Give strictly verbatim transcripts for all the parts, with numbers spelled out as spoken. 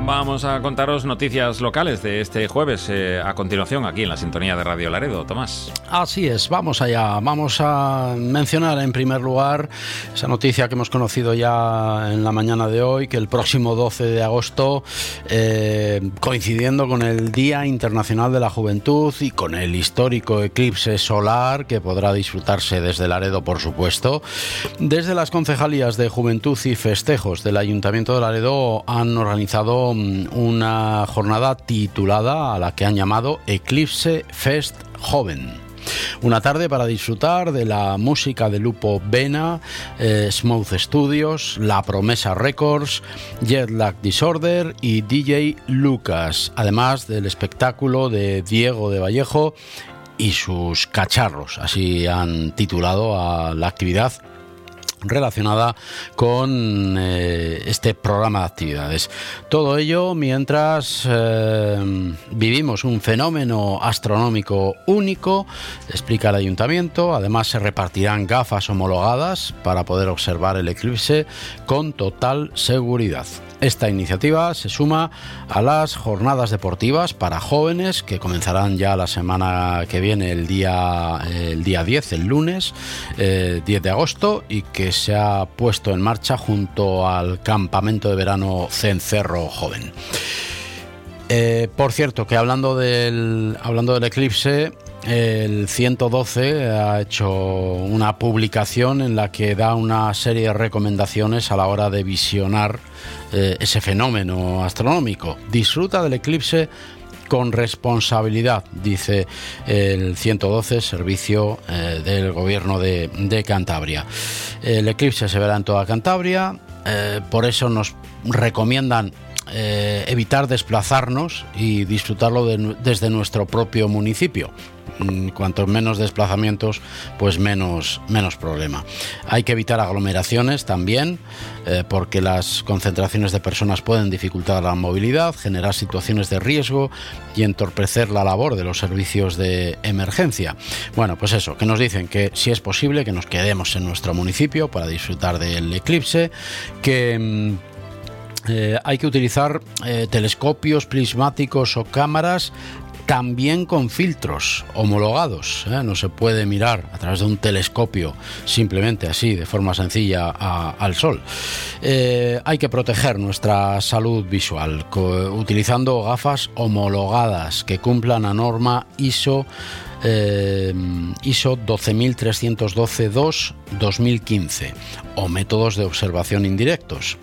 Vamos a contaros noticias locales de este jueves, eh, a continuación aquí en la sintonía de Radio Laredo. Tomás. Así es, vamos allá. Vamos a mencionar en primer lugar esa noticia que hemos conocido ya en la mañana de hoy, que el próximo doce de agosto, eh, coincidiendo con el Día Internacional de la Juventud y con el histórico eclipse solar que podrá disfrutarse desde Laredo, por supuesto, desde las concejalías de Juventud y Festejos del Ayuntamiento de Laredo han organizado una jornada titulada, a la que han llamado Eclipse Fest Joven. Una tarde para disfrutar de la música de Lupo Vena, eh, Smooth Studios, La Promesa Records, Jet Lag Disorder y D J Lucas, además del espectáculo de Diego de Vallejo y sus cacharros, así han titulado a la actividad relacionada con eh, este programa de actividades. Todo ello mientras eh, vivimos un fenómeno astronómico único, explica el ayuntamiento. Además se repartirán gafas homologadas para poder observar el eclipse con total seguridad. Esta iniciativa se suma a las jornadas deportivas para jóvenes que comenzarán ya la semana que viene, el día, el día diez, el lunes eh, diez de agosto, y que se ha puesto en marcha junto al campamento de verano Cencerro Joven. Eh, por cierto, que hablando del, hablando del eclipse, el ciento doce ha hecho una publicación en la que da una serie de recomendaciones a la hora de visionar eh, ese fenómeno astronómico. Disfruta del eclipse con responsabilidad, dice el ciento doce, servicio eh, del gobierno de, de Cantabria. El eclipse se verá en toda Cantabria, eh, por eso nos recomiendan eh, evitar desplazarnos y disfrutarlo de, desde nuestro propio municipio. Cuantos menos desplazamientos, pues menos, menos problema. Hay que evitar aglomeraciones también, eh, porque las concentraciones de personas pueden dificultar la movilidad, generar situaciones de riesgo y entorpecer la labor de los servicios de emergencia. Bueno, pues eso, que nos dicen que si es posible que nos quedemos en nuestro municipio para disfrutar del eclipse, que eh, hay que utilizar eh, telescopios, prismáticos o cámaras también con filtros homologados, ¿eh? No se puede mirar a través de un telescopio simplemente así, de forma sencilla, a, al sol. Eh, hay que proteger nuestra salud visual co- utilizando gafas homologadas que cumplan la norma ISO eh, ISO doce mil trescientos doce dos dos mil quince o métodos de observación indirectos.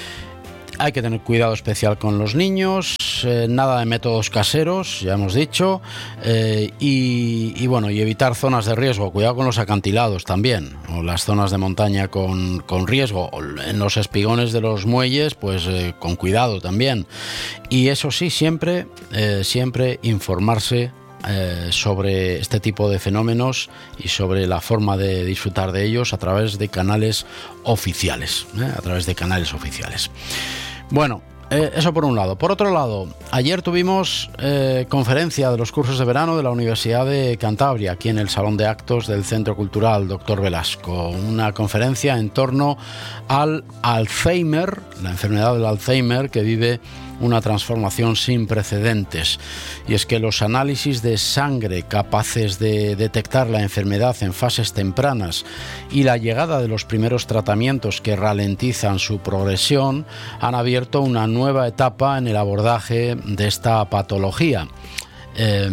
Hay que tener cuidado especial con los niños, eh, nada de métodos caseros, ya hemos dicho, eh, y, y bueno, y evitar zonas de riesgo. Cuidado con los acantilados también, o las zonas de montaña con, con riesgo, o en los espigones de los muelles, pues eh, con cuidado también. Y eso sí, siempre, eh, siempre informarse Eh, sobre este tipo de fenómenos y sobre la forma de disfrutar de ellos a través de canales oficiales, ¿eh? a través de canales oficiales. Bueno, eh, eso por un lado. Por otro lado, ayer tuvimos eh, conferencia de los cursos de verano de la Universidad de Cantabria, aquí en el Salón de Actos del Centro Cultural Doctor Velasco. Una conferencia en torno al Alzheimer, la enfermedad del Alzheimer, que vive una transformación sin precedentes. Y es que los análisis de sangre capaces de detectar la enfermedad en fases tempranas y la llegada de los primeros tratamientos que ralentizan su progresión han abierto una nueva etapa en el abordaje de esta patología, eh,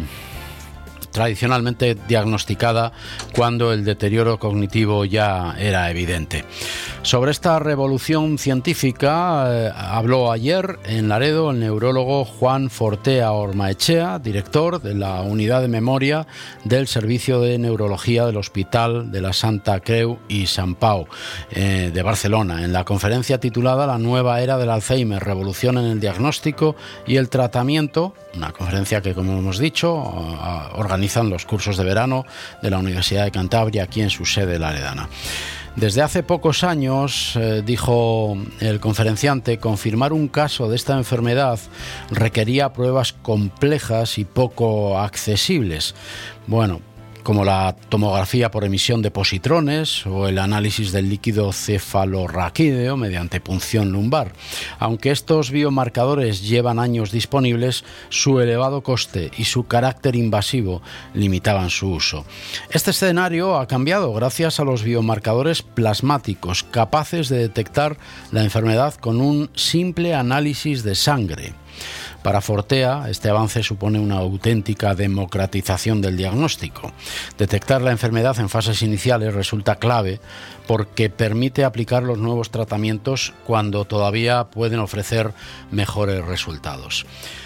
tradicionalmente diagnosticada cuando el deterioro cognitivo ya era evidente. Sobre esta revolución científica eh, habló ayer en Laredo el neurólogo Juan Fortea Ormaechea, director de la Unidad de Memoria del Servicio de Neurología del Hospital de la Santa Creu i Sant Pau eh, de Barcelona, en la conferencia titulada La nueva era del Alzheimer, revolución en el diagnóstico y el tratamiento, una conferencia que, como hemos dicho, organizan los cursos de verano de la Universidad de Cantabria aquí en su sede laredana. Desde hace pocos años, eh, dijo el conferenciante, confirmar un caso de esta enfermedad requería pruebas complejas y poco accesibles. Bueno, como la tomografía por emisión de positrones o el análisis del líquido cefalorraquídeo mediante punción lumbar. Aunque estos biomarcadores llevan años disponibles, su elevado coste y su carácter invasivo limitaban su uso. Este escenario ha cambiado gracias a los biomarcadores plasmáticos, capaces de detectar la enfermedad con un simple análisis de sangre. Para Fortea, este avance supone una auténtica democratización del diagnóstico. Detectar la enfermedad en fases iniciales resulta clave porque permite aplicar los nuevos tratamientos cuando todavía pueden ofrecer mejores resultados.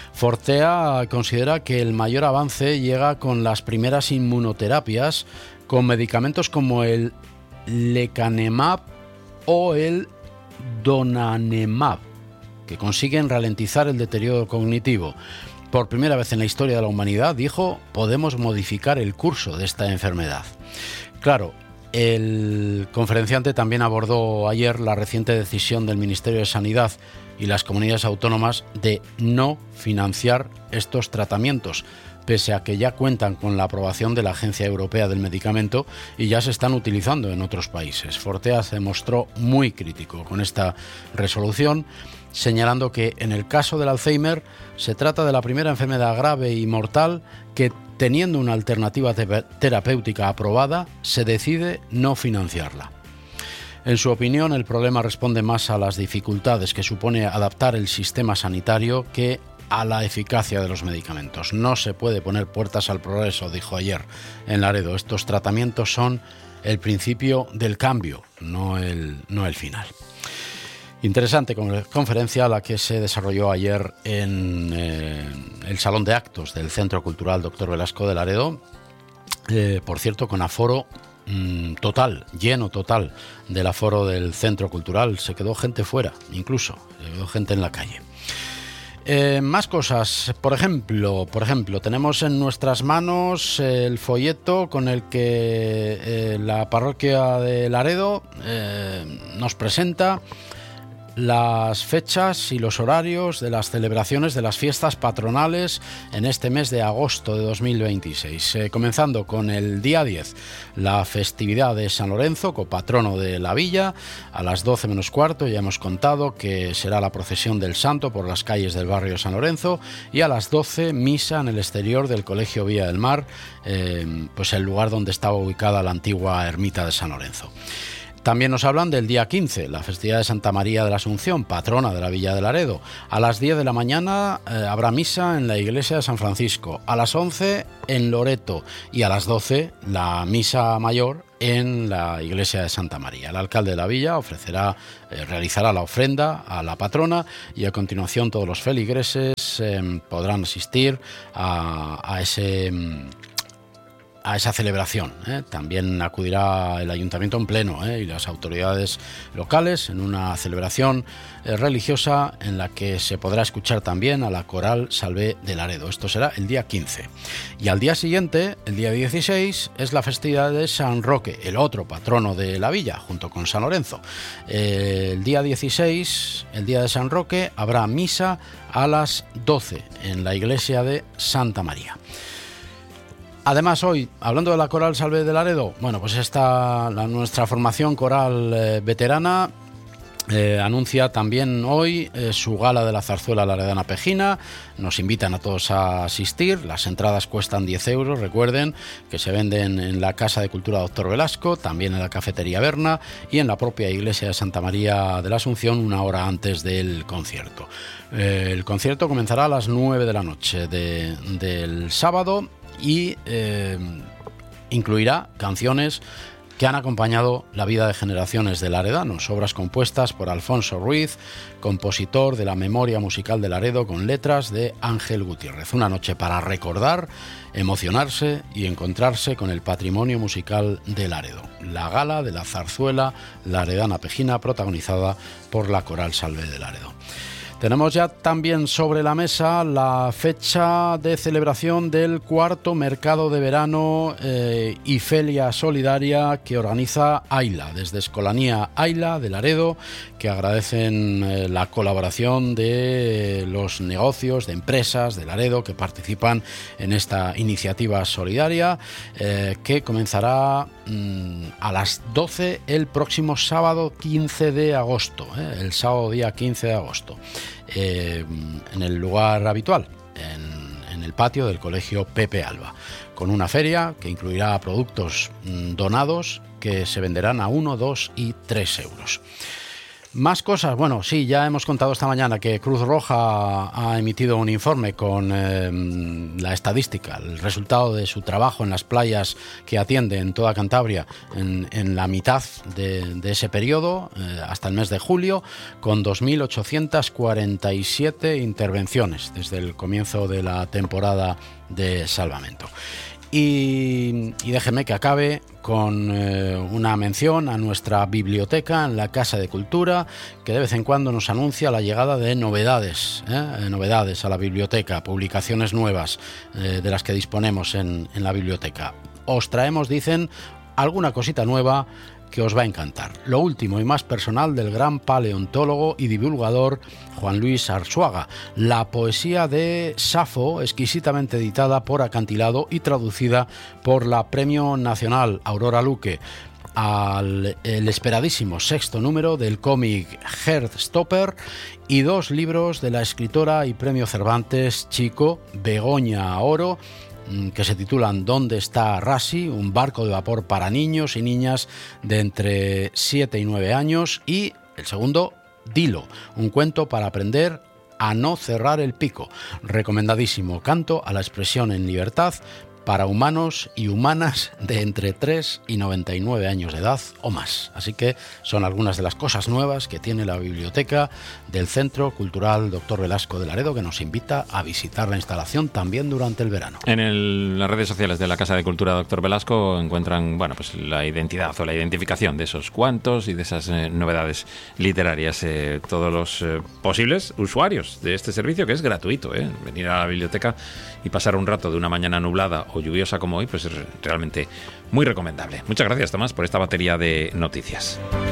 Fortea considera que el mayor avance llega con las primeras inmunoterapias con medicamentos como el lecanemab o el donanemab, que consiguen ralentizar el deterioro cognitivo. Por primera vez en la historia de la humanidad, dijo, podemos modificar el curso de esta enfermedad. Claro, el conferenciante también abordó ayer la reciente decisión del Ministerio de Sanidad y las comunidades autónomas de no financiar estos tratamientos, pese a que ya cuentan con la aprobación de la Agencia Europea del Medicamento y ya se están utilizando en otros países. Fortea se mostró muy crítico con esta resolución, señalando que en el caso del Alzheimer se trata de la primera enfermedad grave y mortal que, teniendo una alternativa te- terapéutica aprobada, se decide no financiarla. En su opinión, el problema responde más a las dificultades que supone adaptar el sistema sanitario que a la eficacia de los medicamentos. No se puede poner puertas al progreso, dijo ayer en Laredo. Estos tratamientos son el principio del cambio, no el, no el final. Interesante conferencia la que se desarrolló ayer en eh, el Salón de Actos del Centro Cultural Doctor Velasco de Laredo, eh, por cierto, con aforo mmm, total, lleno total del aforo del Centro Cultural. Se quedó gente fuera, incluso, se quedó gente en la calle. Eh, más cosas, por ejemplo, por ejemplo, tenemos en nuestras manos el folleto con el que eh, la parroquia de Laredo eh, nos presenta las fechas y los horarios de las celebraciones de las fiestas patronales en este mes de agosto de dos mil veintiséis. Eh, comenzando con el día diez, la festividad de San Lorenzo, copatrono de la villa, a las doce menos cuarto, ya hemos contado que será la procesión del santo por las calles del barrio de San Lorenzo, y a las doce, misa en el exterior del Colegio Villa del Mar, eh, pues el lugar donde estaba ubicada la antigua ermita de San Lorenzo. También nos hablan del día quince, la festividad de Santa María de la Asunción, patrona de la Villa de Laredo. A las diez de la mañana eh, habrá misa en la iglesia de San Francisco, a las once en Loreto y a las doce la misa mayor en la iglesia de Santa María. El alcalde de la villa ofrecerá, eh, realizará la ofrenda a la patrona y a continuación todos los feligreses eh, podrán asistir a, a ese... a esa celebración. ¿eh? También acudirá el ayuntamiento en pleno ¿eh? y las autoridades locales en una celebración eh, religiosa en la que se podrá escuchar también a la coral Salvé de Laredo. Esto será el día quince. Y al día siguiente, el día dieciséis, es la festividad de San Roque, el otro patrono de la villa, junto con San Lorenzo. Eh, el día dieciséis, el día de San Roque, habrá misa a las doce en la iglesia de Santa María. Además, hoy, hablando de la coral Salve de Laredo, bueno, pues esta, la, nuestra formación coral eh, veterana eh, anuncia también hoy eh, su gala de la zarzuela Laredana Pejina. Nos invitan a todos a asistir. Las entradas cuestan diez euros, recuerden que se venden en la Casa de Cultura Doctor Velasco, también en la Cafetería Berna y en la propia iglesia de Santa María de la Asunción una hora antes del concierto. Eh, el concierto comenzará a las nueve de la noche de, del sábado y eh, incluirá canciones que han acompañado la vida de generaciones de laredanos, obras compuestas por Alfonso Ruiz, compositor de la Memoria Musical de Laredo, con letras de Ángel Gutiérrez. Una noche para recordar, emocionarse y encontrarse con el patrimonio musical de Laredo. La gala de la zarzuela Laredana Pejina, protagonizada por la coral Salve de Laredo. Tenemos ya también sobre la mesa la fecha de celebración del cuarto mercado de verano eh, y feria solidaria que organiza AILA, desde Escolanía AILA de Laredo, que agradecen eh, la colaboración de los negocios, de empresas de Laredo que participan en esta iniciativa solidaria eh, que comenzará mmm, a las doce el próximo sábado quince de agosto, eh, el sábado día quince de agosto. Eh, en el lugar habitual, en, en el patio del Colegio Pepe Alba, con una feria que incluirá productos mm, donados que se venderán a uno, dos y tres euros. Más cosas, bueno, sí, ya hemos contado esta mañana que Cruz Roja ha emitido un informe con eh, la estadística, el resultado de su trabajo en las playas que atiende en toda Cantabria en, en la mitad de, de ese periodo, eh, hasta el mes de julio, con dos mil ochocientas cuarenta y siete intervenciones desde el comienzo de la temporada de salvamento. Y, y déjeme que acabe con eh, una mención a nuestra biblioteca en la Casa de Cultura, que de vez en cuando nos anuncia la llegada de novedades, ¿eh? novedades a la biblioteca, publicaciones nuevas eh, de las que disponemos en, en la biblioteca. Os traemos, dicen, alguna cosita nueva que os va a encantar. Lo último y más personal del gran paleontólogo y divulgador Juan Luis Arzuaga, la poesía de Safo, exquisitamente editada por Acantilado y traducida por la Premio Nacional Aurora Luque, al el esperadísimo sexto número del cómic Heartstopper y dos libros de la escritora y Premio Cervantes Chico, Begoña Oro, que se titulan ¿Dónde está Rassi?, un barco de vapor para niños y niñas de entre siete y nueve años, y el segundo, Dilo, un cuento para aprender a no cerrar el pico. Recomendadísimo, canto a la expresión en libertad para humanos y humanas de entre tres y noventa y nueve años de edad o más. Así que son algunas de las cosas nuevas que tiene la biblioteca del Centro Cultural Doctor Velasco de Laredo, que nos invita a visitar la instalación también durante el verano. En el, las redes sociales de la Casa de Cultura Doctor Velasco encuentran, bueno, pues la identidad o la identificación de esos cuantos y de esas eh, novedades literarias. Eh, todos los eh, posibles usuarios de este servicio, que es gratuito, eh, venir a la biblioteca y pasar un rato de una mañana nublada o lluviosa como hoy, pues es realmente muy recomendable. Muchas gracias, Tomás, por esta batería de noticias.